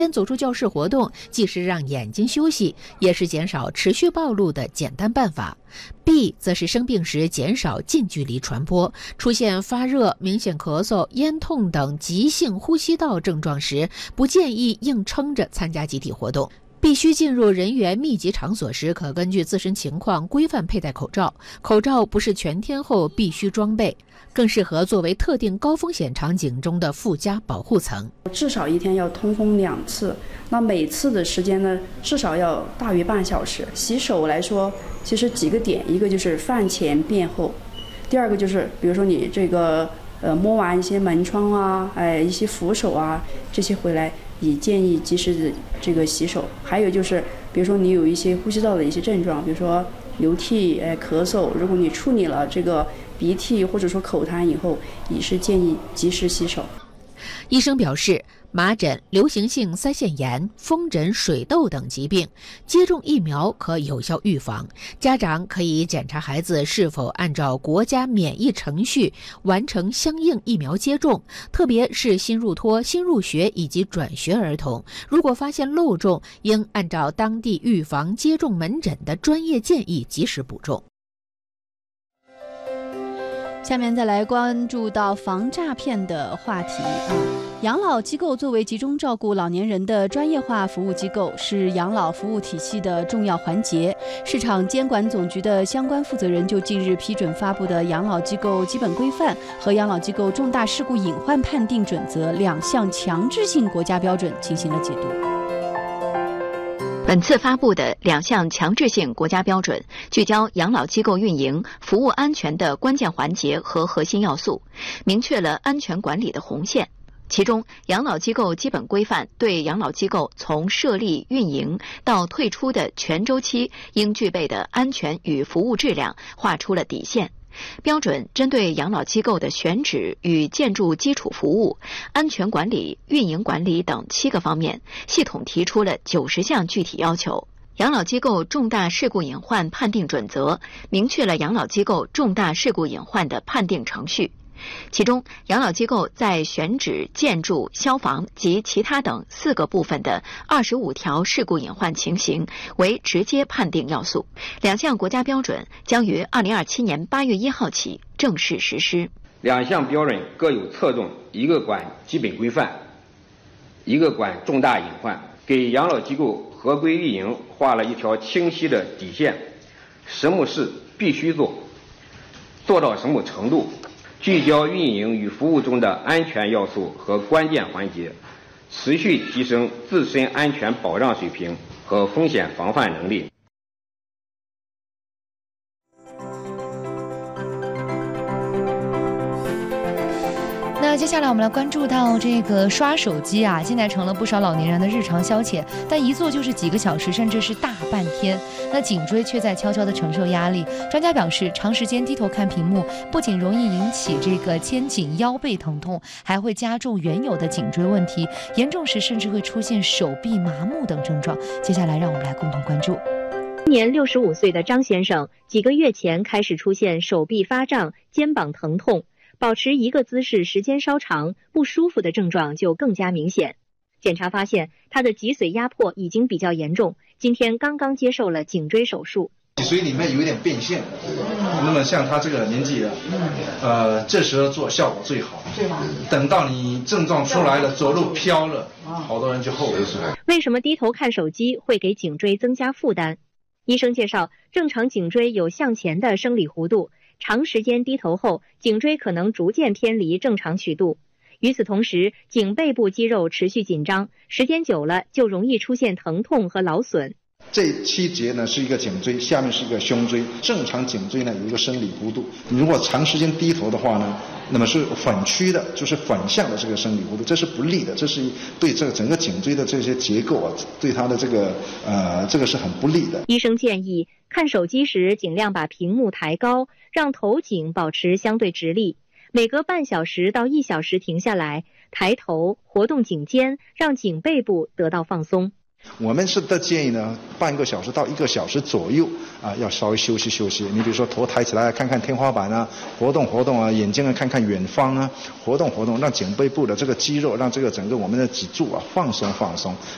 先走出教室活动，既是让眼睛休息，也是减少持续暴露的简单办法。B 则是生病时减少近距离传播，出现发热、明显咳嗽、咽痛等急性呼吸道症状时，不建议硬撑着参加集体活动。必须进入人员密集场所时，可根据自身情况规范佩戴口罩。口罩不是全天候必须装备，更适合作为特定高风险场景中的附加保护层。 至少一天要通风2次，那每次的时间呢，至少要大于半小时。洗手来说，其实几个点，一个就是饭前便后，第二个就是比如说你这个摸完一些门窗啊，一些扶手啊这些回来，也建议及时的这个洗手。还有就是，比如说你有一些呼吸道的一些症状，比如说流涕、咳嗽，如果你处理了这个鼻涕或者说口痰以后，也是建议及时洗手。 医生表示，麻疹、流行性腮腺炎、风疹、水痘等疾病，接种疫苗可有效预防。家长可以检查孩子是否按照国家免疫程序完成相应疫苗接种，特别是新入托、新入学以及转学儿童，如果发现漏种，应按照当地预防接种门诊的专业建议及时补种。 下面再来关注到防诈骗的话题养老机构作为集中照顾老年人的专业化服务机构，是养老服务体系的重要环节。市场监管总局的相关负责人就近日批准发布的《养老机构基本规范》和《养老机构重大事故隐患判定准则》2项强制性国家标准进行了解读。 本次发布的2项强制性国家标准，聚焦养老机构运营、服务安全的关键环节和核心要素，明确了安全管理的红线。其中，养老机构基本规范对养老机构从设立、运营到退出的全周期应具备的安全与服务质量划出了底线。标准针对养老机构的选址与建筑基础服务、安全管理、运营管理等7个方面，系统提出了90项具体要求。养老机构重大事故隐患判定准则明确了养老机构重大事故隐患的判定程序。其中，养老机构在选址、建筑、消防及其他等4个部分的25条事故隐患情形为直接判定要素。2项国家标准将于2027年8月1号起正式实施。 2项标准各有侧重，一个管基本规范，一个管重大隐患，给养老机构合规运营画了一条清晰的底线，什么事必须做，做到什么程度，聚焦运营与服务中的安全要素和关键环节，持续提升自身安全保障水平和风险防范能力。 那接下来我们来关注到这个刷手机现在成了不少老年人的日常消遣，但一坐就是几个小时，甚至是大半天。那颈椎却在悄悄地承受压力。专家表示，长时间低头看屏幕，不仅容易引起这个肩颈腰背疼痛，还会加重原有的颈椎问题，严重时甚至会出现手臂麻木等症状。接下来让我们来共同关注。 今年65岁的张先生，几个月前开始出现手臂发胀、肩膀疼痛。保持一个姿势时间稍长，不舒服的症状就更加明显。检查发现，他的脊髓压迫已经比较严重，今天刚刚接受了颈椎手术。 脊髓里面有一点变现，那么像他这个年纪这时候做效果最好。等到你症状出来了，走路飘了，好多人就后悔了。 为什么低头看手机会给颈椎增加负担？医生介绍，正常颈椎有向前的生理弧度。长时间低头后，颈椎可能逐渐偏离正常曲度。与此同时，颈背部肌肉持续紧张，时间久了就容易出现疼痛和劳损。 这7节呢是一个颈椎，下面是一个胸椎。正常颈椎呢有一个生理弧度，你如果长时间低头的话呢，那么是反曲的，就是反向的这个生理弧度，这是不利的，这是对这个整个颈椎的这些结构对它的这个是很不利的。 医生建议，看手机时尽量把屏幕抬高，让头颈保持相对直立，每隔半小时到1小时停下来，抬头活动颈肩，让颈背部得到放松。 我们是的建议呢，半个小时到1个小时左右要稍微休息休息。你比如说头抬起来看看天花板活动活动眼睛看看远方活动活动，让颈背部的这个肌肉，让这个整个我们的脊柱放松放松。